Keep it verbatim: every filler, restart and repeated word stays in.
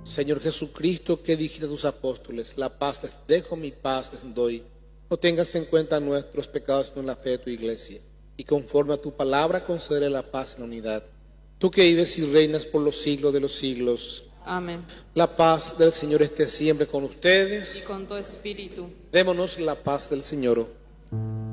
Señor Jesucristo, que dijiste a tus apóstoles, la paz les dejo, mi paz les doy. No tengas en cuenta nuestros pecados, sino la fe de tu iglesia. Y conforme a tu palabra concederé la paz y la unidad. Tú que vives y reinas por los siglos de los siglos. Amén. La paz del Señor esté siempre con ustedes. Y con tu espíritu. Démonos la paz del Señor.